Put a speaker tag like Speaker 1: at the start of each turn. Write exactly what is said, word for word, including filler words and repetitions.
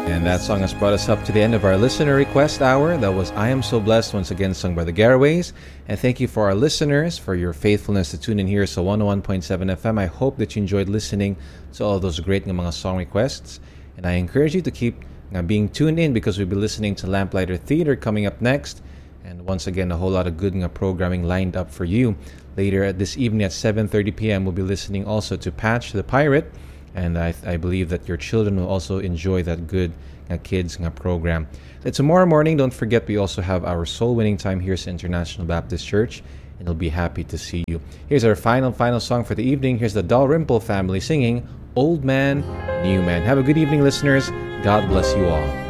Speaker 1: And that song has brought us up to the end of our listener request hour. That was I Am So Blessed, once again sung by the Garaways. And thank you for our listeners for your faithfulness to tune in here sa one oh one point seven F M. I hope that you enjoyed listening to all those great nga mga song requests. And I encourage you to keep nga being tuned in because we'll be listening to Lamplighter Theater coming up next. And once again, a whole lot of good nga programming lined up for you. Later at this evening at seven thirty p.m., we'll be listening also to Patch the Pirate. And I, I believe that your children will also enjoy that good nga kids nga program. So tomorrow morning, don't forget, we also have our soul winning time here at International Baptist Church, and we'll be happy to see you. Here's our final, final song for the evening. Here's the Dalrymple family singing Old Man, New Man. Have a good evening, listeners. God bless you all.